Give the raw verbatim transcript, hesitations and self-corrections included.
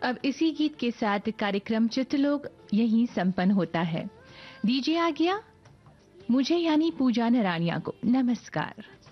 अब इसी गीत के साथ कार्यक्रम चित्रलोक यहीं संपन्न होता है। दीजिए आज्ञा मुझे यानी पूजा नरानिया को। नमस्कार।